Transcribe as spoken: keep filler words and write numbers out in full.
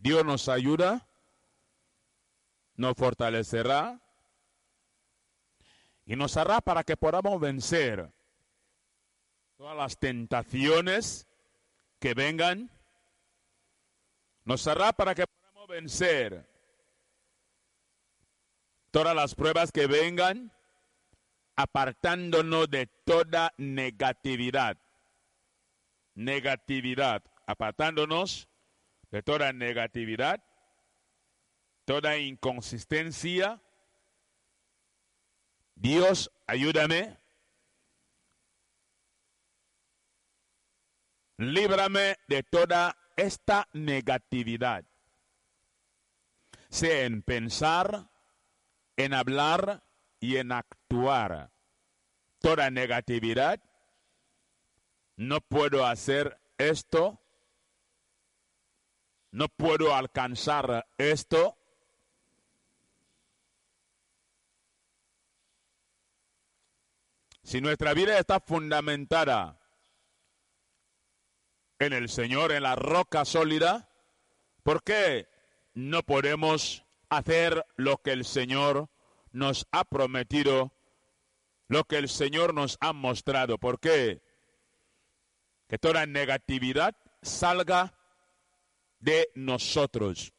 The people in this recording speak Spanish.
Dios nos ayuda, nos fortalecerá y nos hará para que podamos vencer todas las tentaciones que vengan. Nos hará para que podamos vencer todas las pruebas que vengan, apartándonos de toda negatividad. Negatividad, apartándonos de toda negatividad, toda inconsistencia. Dios, ayúdame. Líbrame de toda esta negatividad, sea en pensar, en hablar y en actuar. Toda negatividad, no puedo hacer esto, no puedo alcanzar esto. Si nuestra vida está fundamentada en el Señor, en la roca sólida, ¿por qué no podemos hacer lo que el Señor nos ha prometido, lo que el Señor nos ha mostrado? ¿Por qué? Que toda negatividad salga de nosotros.